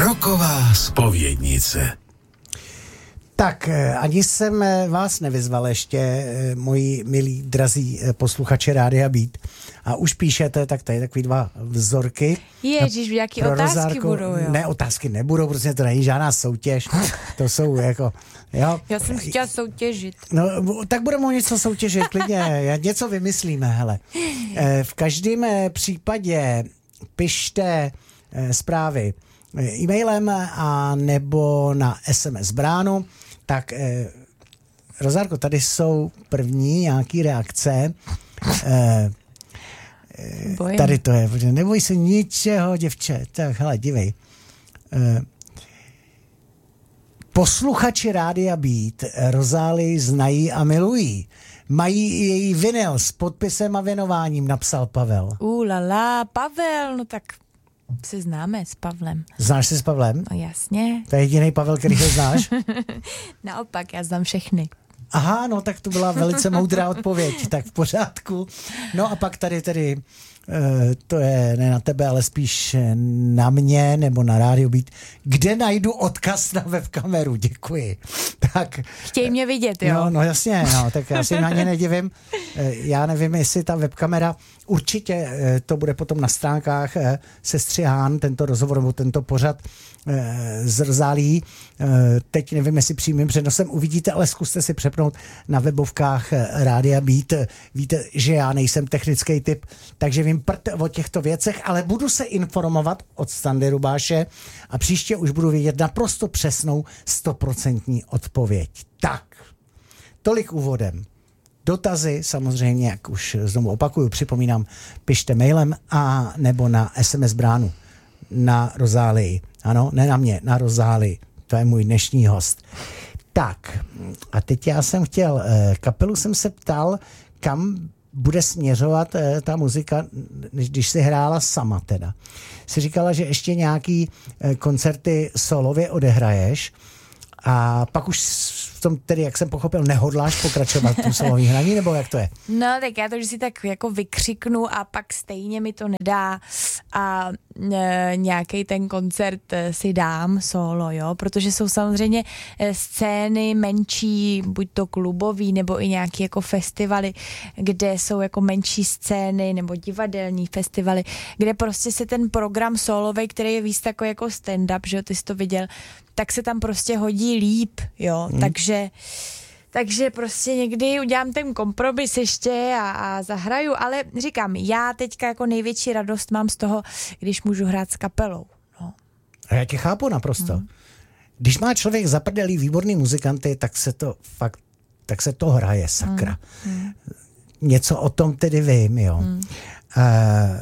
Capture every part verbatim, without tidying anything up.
Rocková zpovědnice. Tak, ani jsem vás nevyzval ještě, moji milí drazí posluchači Rádia Beat. A už píšete, tak tady takový dva vzorky. Ježiš, jaký otázky Rozárko, budou, jo? Ne, otázky nebudou, protože to není žádná soutěž. To jsou jako, jo. Já jsem chtěla soutěžit. No, tak budeme něco soutěžit, klidně, něco vymyslíme, hele. V každém případě pište zprávy e-mailem a nebo na es em es bránu. Tak, eh, Rozárko, tady jsou první nějaký reakce. Eh, eh, tady to je, neboj se ničeho, děvče. Tak, hele, dívej. Eh, posluchači Rádia Beat Rozálii znají a milují. Mají i její vinyl s podpisem a věnováním, napsal Pavel. Ulala, Pavel, no tak se známe s Pavlem. Znáš se s Pavlem? No jasně. To je jediný Pavel, který ho znáš? Naopak, já znám všechny. Aha, no tak to byla velice moudrá odpověď, tak v pořádku. No a pak tady tedy, e, to je ne na tebe, ale spíš na mě nebo na Rádio Beat, kde najdu odkaz na webkameru, děkuji. Tak, chtějí mě vidět, jo? No, no jasně, no, tak já si na ně nedivím. E, já nevím, jestli ta webkamera, určitě e, to bude potom na stránkách e, sestřihán, tento rozhovor nebo tento pořad e, z Rozálií. E, teď nevím, jestli přímým přenosem uvidíte, ale zkuste si přepnout na webovkách Rádia Beat. Víte, že já nejsem technický typ, takže vím prd o těchto věcech, ale budu se informovat od Standy Rubáše a příště už budu vědět naprosto přesnou stoprocentní odpověď. Tak, tolik úvodem. Dotazy samozřejmě, jak už znovu opakuju, připomínám, pište mailem a nebo na es em es bránu na Rozálii. Ano, ne na mě, na Rozálii. To je můj dnešní host. Tak, a teď já jsem chtěl, kapelu jsem se ptal, kam bude směřovat ta muzika, když si hrála sama teda. Jsi říkala, že ještě nějaký koncerty solově odehraješ a pak už v tom tedy, jak jsem pochopil, nehodláš pokračovat v tom solovým hraní, nebo jak to je? No, tak já to vždy si tak jako vykřiknu a pak stejně mi to nedá a e, nějaký ten koncert si dám solo, jo, protože jsou samozřejmě scény menší, buď to klubový, nebo i nějaký jako festivaly, kde jsou jako menší scény, nebo divadelní festivaly, kde prostě se ten program solovej, který je víc takový jako stand-up, že jo, ty jsi to viděl, tak se tam prostě hodí líp, jo, hmm. takže takže prostě někdy udělám ten kompromis ještě a, a zahraju, ale říkám, já teďka jako největší radost mám z toho, když můžu hrát s kapelou, no. A já tě chápu naprosto. Hmm. Když má člověk zaprdelý výborný muzikanty, tak se to fakt, tak se to hraje, sakra. Hmm. Něco o tom tedy vím, jo. Hmm. Uh,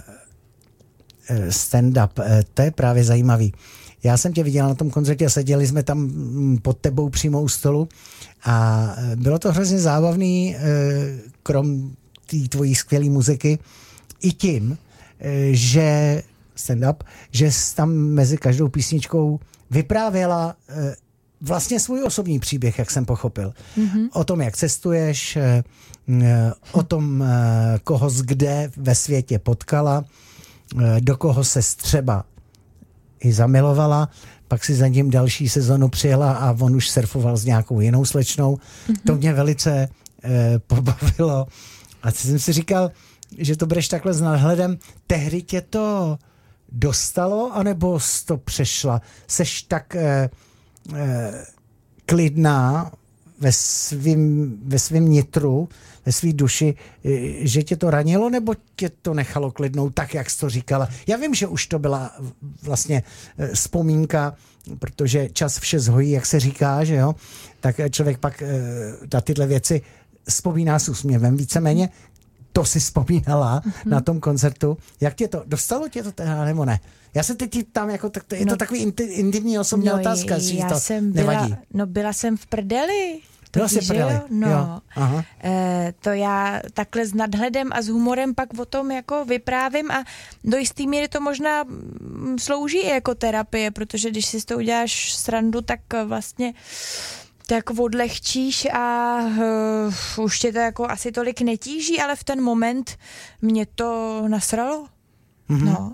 stand-up, uh, to je právě zajímavý. Já jsem tě viděl na tom koncertě, seděli jsme tam pod tebou přímo u stolu a bylo to hrozně zábavný, krom té tvojí skvělé muziky, i tím, že stand-up, že jsi tam mezi každou písničkou vyprávěla vlastně svůj osobní příběh, jak jsem pochopil. Mm-hmm. O tom, jak cestuješ, o tom, koho z kde ve světě potkala, do koho se třeba i zamilovala, pak si za ním další sezonu přijela a on už surfoval s nějakou jinou slečnou. Mm-hmm. To mě velice eh, pobavilo. A jsem si říkal, že to budeš takhle s nadhledem. Tehdy tě to dostalo, anebo jsi to přešla? Seš tak eh, eh, klidná ve svým, ve svým nitru, ve svý duši, že tě to ranilo, nebo tě to nechalo klidnou, tak, jak jsi to říkala? Já vím, že už to byla vlastně vzpomínka, protože čas vše zhojí, jak se říká, že jo? Tak člověk pak na tyhle věci vzpomíná s úsměvem. Víceméně to si vzpomínala mm-hmm. na tom koncertu. Jak tě to, dostalo tě to teda, nebo ne? Já se teď tam jako, tak to, je no, to takový inti, intimní osobní no, otázka, jestli to jsem nevadí. Byla, no byla jsem v prdeli. Byla jsi v prdeli? No, jo. Aha. E, to já takhle s nadhledem a s humorem pak o tom jako vyprávím a do jistý míry to možná slouží i jako terapie, protože když si s to uděláš srandu, tak vlastně to jako odlehčíš a uh, už tě to jako asi tolik netíží, ale v ten moment mě to nasralo. Mm-hmm. No.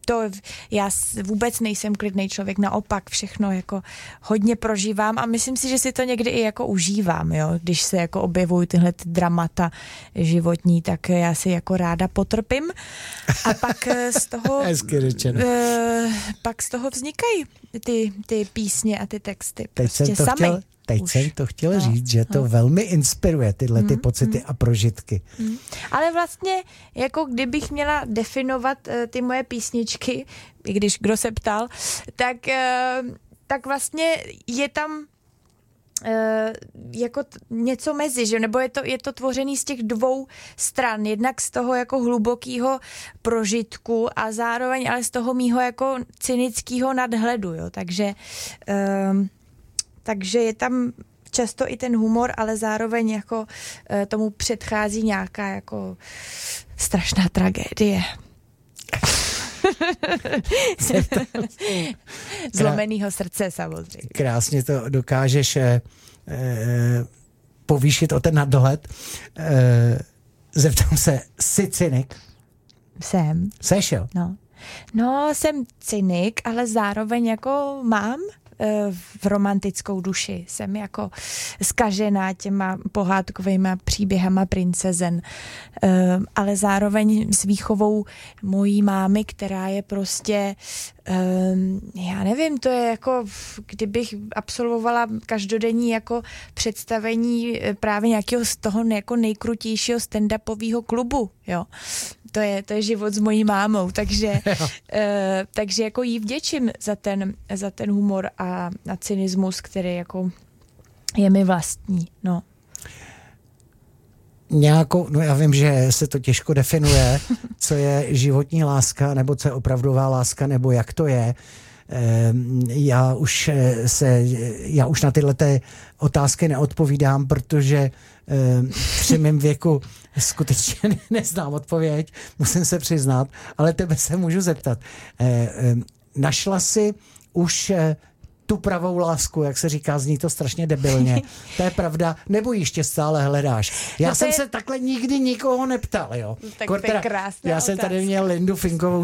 to já vůbec nejsem klidný člověk, naopak všechno jako hodně prožívám a myslím si, že si to někdy i jako užívám, jo, když se jako objevují tyhle ty dramata životní, tak já si jako ráda potrpím a pak z toho uh, pak z toho vznikají ty, ty písně a ty texty. Teď prostě jsem to sami. chtěl, teď Už. jsem to chtěl no, říct, že to no. velmi inspiruje tyhle ty mm, pocity mm. a prožitky. Mm. Ale vlastně, jako kdybych měla definovat uh, ty moje písničky, i když kdo se ptal, tak, uh, tak vlastně je tam uh, jako t- něco mezi, že? Nebo je to, je to tvořený z těch dvou stran, jednak z toho jako hlubokýho prožitku a zároveň ale z toho mýho jako cynického nadhledu, jo? Takže, uh, takže je tam často i ten humor, ale zároveň jako uh, tomu předchází nějaká jako strašná tragédie. Zlomenýho srdce samozřejmě. Krásně to dokážeš eh, eh, povýšit o ten nadhled. Eh, zeptám se, jsi cynik? Jsem. Seš, jo? No. no, jsem cynik, ale zároveň jako mám v romantickou duši. Jsem jako zkažená těma pohádkovejma příběhama princezen. Uh, ale zároveň s výchovou mojí mámy, která je prostě um, já nevím, to je jako kdybych absolvovala každodenní jako představení právě nějakého z toho jako nejkrutějšího stand-upového klubu, jo. To je, to je život s mojí mámou, takže, uh, takže jako jí vděčím za ten, za ten humor a, a cynismus, který jako je mi vlastní, no. Nějakou, no já vím, že se to těžko definuje, co je životní láska, nebo co je opravdová láska, nebo jak to je. Já už se, já už na tyhle otázky neodpovídám, protože při mém věku skutečně neznám odpověď, musím se přiznat, ale tebe se můžu zeptat. Našla jsi už tu pravou lásku, jak se říká, zní to strašně debilně. To je pravda, nebo ještě stále hledáš? Já no jsem je... se takhle nikdy nikoho neptal, jo. Tak to je krásná Já jsem tady otázka. měl Lindu Finkovou